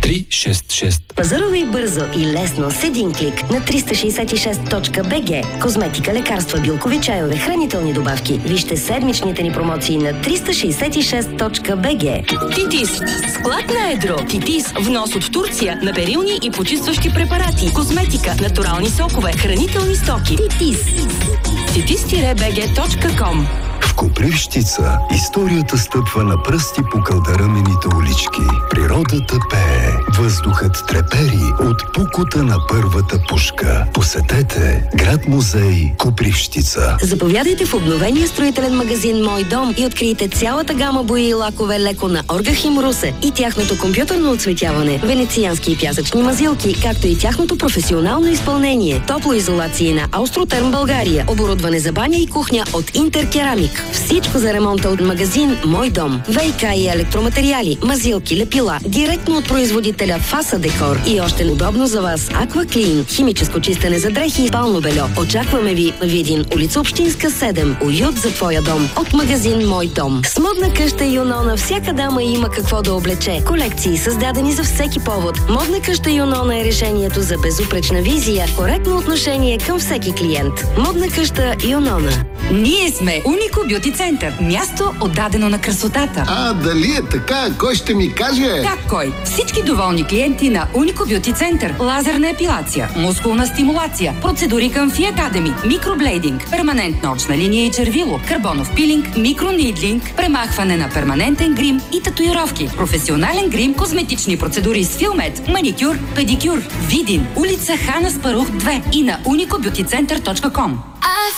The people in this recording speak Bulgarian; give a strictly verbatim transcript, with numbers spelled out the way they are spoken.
три шест шест. Пазарувай бързо и лесно с един клик на триста шейсет и шест точка би джи. Козметика, лекарства, билкови чайове, хранителни добавки. Вижте седмичните ни промоции на триста шейсет и шест точка би джи. Титис. Склад на едро. Титис. Внос от Турция на перилни и почистващи препарати. Козметика, натурални сокове, хранителни стоки. Титис. титис би джи точка ком. В Копривщица историята стъпва на пръсти по кълдарамените улички. Природата пее, въздухът трепери от пукота на първата пушка. Посетете град-музей Копривщица. Заповядайте в обновения строителен магазин Мой дом и открийте цялата гама бои и лакове леко на Оргахим Русе и тяхното компютърно оцветяване, венециански и пясъчни мазилки, както и тяхното професионално изпълнение. Топлоизолации на Аустротерм България, оборудване за баня и кухня от Интеркерамик. Всичко за ремонта от магазин Мой дом. ВиК и електроматериали, мазилки, лепила, директно от производителя Фаса Декор и още удобно за вас Акваклин, химическо чистене за дрехи и спално бельо. Очакваме ви в Видин, улица Общинска седем. Уют за твоя дом от магазин Мой дом. С модна къща Юнона всяка дама има какво да облече. Колекции създадени за всеки повод. Модна къща Юнона е решението за безупречна визия, коректно отношение към всеки клиент. Модна къща Юнона. Ние сме Унико Бюти Център. Място отдадено на красотата. А, дали е така? Кой ще ми каже? Как кой? Всички доволни клиенти на Унико Бюти Център. Лазерна епилация, мускулна стимулация, процедури към Фи Академи, микроблейдинг, перманентна очна линия и червило, карбонов пилинг, микронидлинг, премахване на перманентен грим и татуировки, професионален грим, козметични процедури с филмет, маникюр, педикюр. Видин, улица Хана Спарух две и на унико бюти център точка ком.